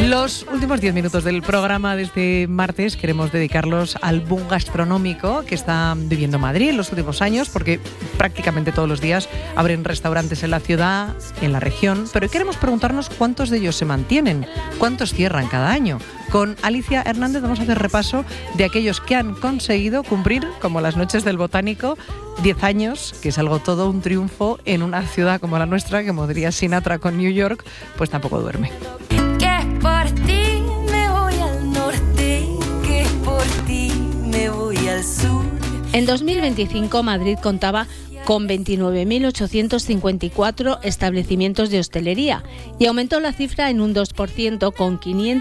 Los últimos 10 minutos del programa de este martes queremos dedicarlos al boom gastronómico que está viviendo Madrid en los últimos años, porque prácticamente todos los días abren restaurantes en la ciudad, en la región, pero queremos preguntarnos cuántos de ellos se mantienen, cuántos cierran cada año. Con Alicia Hernández vamos a hacer repaso de aquellos que han conseguido cumplir, como las noches del Botánico, 10 años, que es algo todo un triunfo en una ciudad como la nuestra, que como diría Sinatra con New York, pues tampoco duerme. Por ti me voy al norte, que por ti me voy al sur. En 2025 Madrid contaba con 29.854 establecimientos de hostelería y aumentó la cifra en un 2% con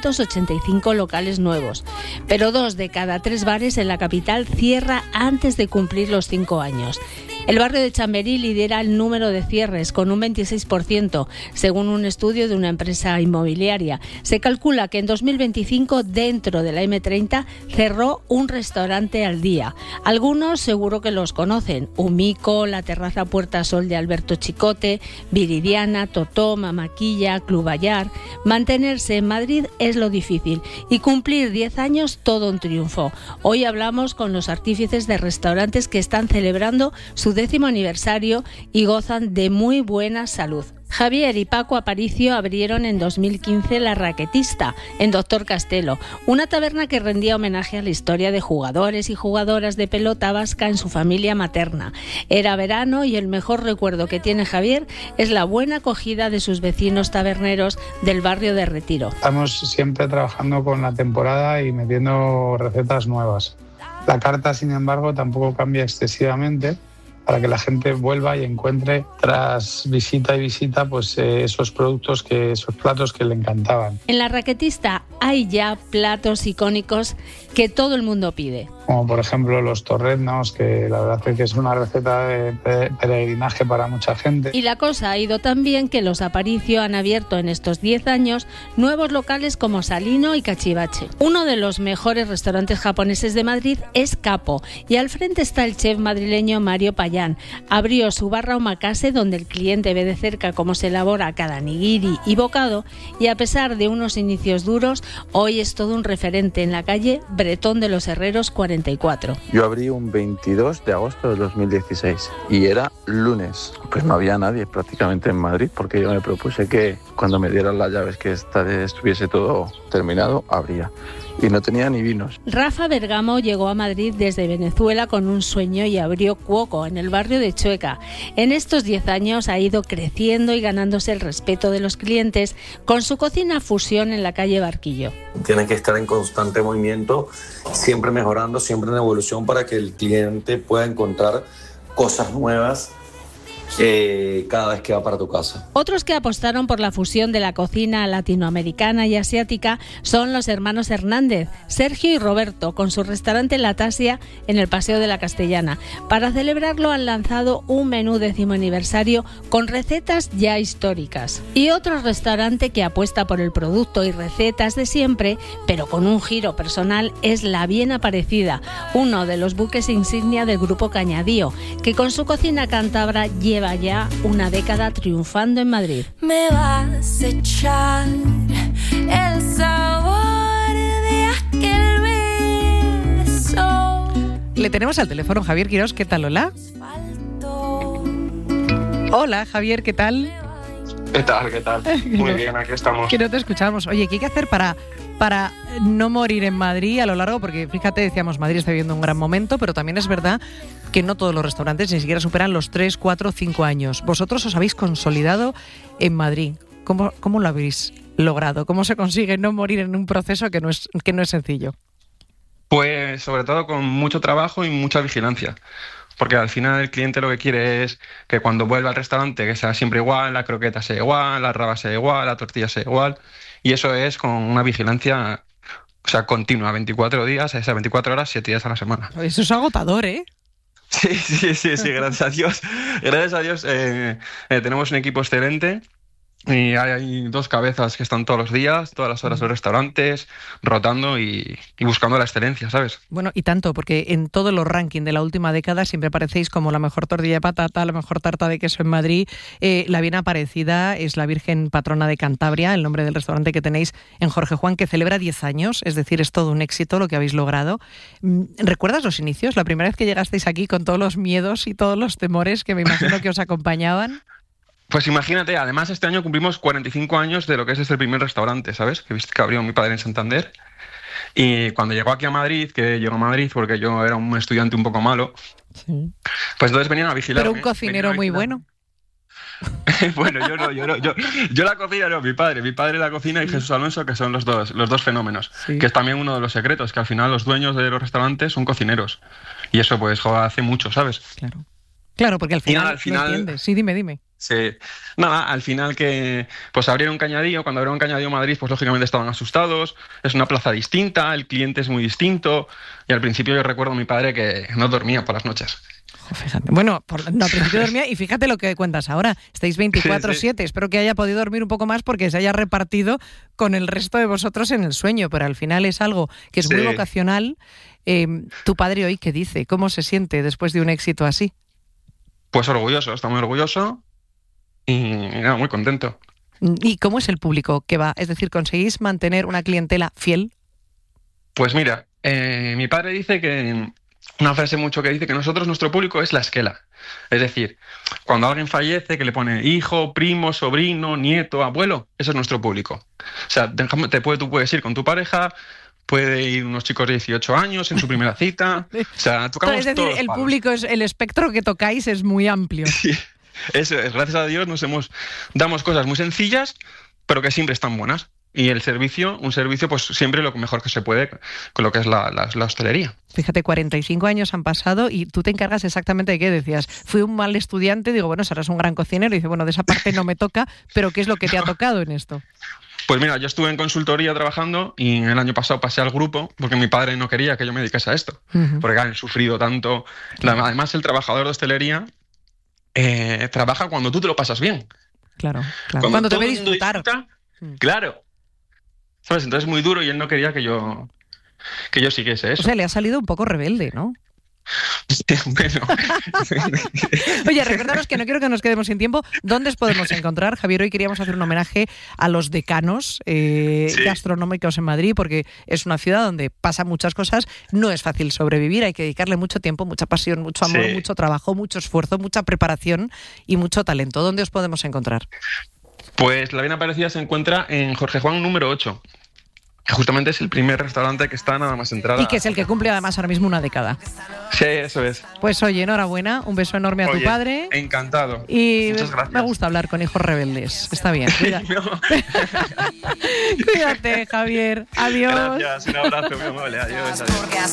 585 locales nuevos. Pero 2 de cada 3 bares en la capital cierra antes de cumplir los 5 años. El barrio de Chamberí lidera el número de cierres con un 26%, según un estudio de una empresa inmobiliaria. Se calcula que en 2025 dentro de la M30 cerró un restaurante al día. Algunos seguro que los conocen: Humico, la terraza Puerta Sol de Alberto Chicote, Viridiana, Totó, Mamaquilla, Club Bayar. Mantenerse en Madrid es lo difícil y cumplir 10 años todo un triunfo. Hoy hablamos con los artífices de restaurantes que están celebrando su 10º aniversario y gozan de muy buena salud. Javier y Paco Aparicio abrieron en 2015 La Raquetista, en Doctor Castelo, una taberna que rendía homenaje a la historia de jugadores y jugadoras de pelota vasca en su familia materna. Era verano y el mejor recuerdo que tiene Javier es la buena acogida de sus vecinos taberneros del barrio de Retiro. Estamos siempre trabajando con la temporada y metiendo recetas nuevas. La carta, sin embargo, tampoco cambia excesivamente, para que la gente vuelva y encuentre tras visita y visita pues esos platos que le encantaban. En La Raquetista hay ya platos icónicos que todo el mundo pide. Como por ejemplo los torreznos, que la verdad es que es una receta de peregrinaje para mucha gente. Y la cosa ha ido tan bien que los Aparicio han abierto en estos 10 años nuevos locales como Salino y Cachivache. Uno de los mejores restaurantes japoneses de Madrid es Capo, y al frente está el chef madrileño Mario Payán. Abrió su barra omakase, donde el cliente ve de cerca cómo se elabora cada nigiri y bocado, y a pesar de unos inicios duros, hoy es todo un referente en la calle Bretón de los Herreros 44. Yo abrí un 22 de agosto de 2016 y era lunes. Pues no había nadie prácticamente en Madrid, porque yo me propuse que cuando me dieran las llaves que estuviese todo terminado, abría. Y no tenía ni vinos. Rafa Bergamo llegó a Madrid desde Venezuela con un sueño y abrió Cuoco en el barrio de Chueca. En estos 10 años ha ido creciendo y ganándose el respeto de los clientes con su cocina fusión en la calle Barquillo. Tiene que estar en constante movimiento, siempre mejorando, siempre en evolución, para que el cliente pueda encontrar cosas nuevas cada vez que va para tu casa. Otros que apostaron por la fusión de la cocina latinoamericana y asiática son los hermanos Hernández, Sergio y Roberto, con su restaurante La Tasia en el Paseo de la Castellana. Para celebrarlo han lanzado un menú 10º aniversario con recetas ya históricas. Y otro restaurante que apuesta por el producto y recetas de siempre, pero con un giro personal, es La Bien Aparecida, uno de los buques insignia del grupo Cañadío, que con su cocina cántabra lleva ya una década triunfando en Madrid. Me vas a echar el sabor de aquel beso. Le tenemos al teléfono Javier Quirós. ¿Qué tal? Hola. Hola, Javier, ¿qué tal? ¿Qué tal? ¿Qué tal? Muy bien, aquí estamos. Que no te escuchamos. Oye, ¿qué hay que hacer para no morir en Madrid a lo largo? Porque fíjate, decíamos, Madrid está viviendo un gran momento, pero también es verdad que no todos los restaurantes ni siquiera superan los 3, 4, 5 años. Vosotros os habéis consolidado en Madrid. ¿Cómo lo habéis logrado? ¿Cómo se consigue no morir en un proceso que no es sencillo? Pues sobre todo con mucho trabajo y mucha vigilancia. Porque al final el cliente lo que quiere es que cuando vuelva al restaurante que sea siempre igual, la croqueta sea igual, la raba sea igual, la tortilla sea igual. Y eso es con una vigilancia, continua, 24 días, 24 horas, 7 días a la semana. Eso es agotador, ¿eh? Sí, gracias a Dios. Gracias a Dios tenemos un equipo excelente Y hay dos cabezas que están todos los días, todas las horas de los restaurantes, rotando y buscando la excelencia, ¿sabes? Bueno, y tanto, porque en todos los rankings de la última década siempre aparecéis como la mejor tortilla de patata, la mejor tarta de queso en Madrid. La bien aparecida es la Virgen Patrona de Cantabria, el nombre del restaurante que tenéis en Jorge Juan, que celebra 10 años, es decir, es todo un éxito lo que habéis logrado. ¿Recuerdas los inicios? La primera vez que llegasteis aquí con todos los miedos y todos los temores que me imagino que os acompañaban. Pues imagínate, además este año cumplimos 45 años de lo que es el primer restaurante, ¿sabes? Que viste que abrió mi padre en Santander. Y cuando llegó aquí a Madrid, que llegó a Madrid porque yo era un estudiante un poco malo, sí. Pues entonces venían a vigilar. Pero un cocinero muy bueno. Bueno, yo la cocina no, mi padre la cocina y Jesús Alonso, que son los dos fenómenos, sí. Que es también uno de los secretos, que al final los dueños de los restaurantes son cocineros. Y eso pues hace mucho, ¿sabes? Claro, porque al final lo entiendes. Sí, dime. Sí. Nada, al final que pues abrieron Cañadío, cuando abrieron Cañadío Madrid, pues lógicamente estaban asustados, es una plaza distinta, el cliente es muy distinto, y al principio yo recuerdo a mi padre que no dormía por las noches. Fíjate. Bueno, al principio dormía y fíjate lo que cuentas ahora, estáis 24/7, espero que haya podido dormir un poco más porque se haya repartido con el resto de vosotros en el sueño, pero al final es algo que es muy vocacional. ¿Tu padre hoy qué dice? ¿Cómo se siente después de un éxito así? Pues orgulloso, está muy orgulloso y nada, muy contento. ¿Y cómo es el público que va? Es decir, ¿conseguís mantener una clientela fiel? Pues mira, mi padre dice que... Una frase mucho que dice que nuestro público es la esquela. Es decir, cuando alguien fallece, que le pone hijo, primo, sobrino, nieto, abuelo, eso es nuestro público. O sea, tú puedes ir con tu pareja, puede ir unos chicos de 18 años en su primera cita. O sea, tocamos es decir, todos el palos. Público, el espectro que tocáis es muy amplio. Sí, eso es. Gracias a Dios damos cosas muy sencillas, pero que siempre están buenas. Y un servicio, pues siempre lo mejor que se puede con lo que es la hostelería. Fíjate, 45 años han pasado y tú te encargas exactamente de qué decías. Fui un mal estudiante, digo, bueno, serás un gran cocinero. Y dice, bueno, de esa parte no me toca, pero ¿qué es lo que te ha tocado en esto? Pues mira, yo estuve en consultoría trabajando y el año pasado pasé al grupo porque mi padre no quería que yo me dedicase a esto. Porque han sufrido tanto. Además, el trabajador de hostelería trabaja cuando tú te lo pasas bien. Claro. Cuando te ve disfrutar. Claro. ¿Sabes? Entonces es muy duro y él no quería que yo siguiese eso. O sea, le ha salido un poco rebelde, ¿no? Bueno. Oye, recordaros que no quiero que nos quedemos sin tiempo. ¿Dónde os podemos encontrar? Javier, hoy queríamos hacer un homenaje a los decanos gastronómicos en Madrid, porque es una ciudad donde pasan muchas cosas, no es fácil sobrevivir, hay que dedicarle mucho tiempo, mucha pasión, mucho amor, mucho trabajo, mucho esfuerzo, mucha preparación y mucho talento. ¿Dónde os podemos encontrar? Pues la bien aparecida se encuentra en Jorge Juan número 8. Que justamente es el primer restaurante que está nada más entrada. Y que es el que cumple además ahora mismo una década. Sí, eso es. Pues oye, enhorabuena, un beso enorme a tu padre. Encantado. Y muchas gracias. Me gusta hablar con hijos rebeldes. Está bien. Cuídate, Javier. Adiós. Gracias, un abrazo, mi amable. Adiós.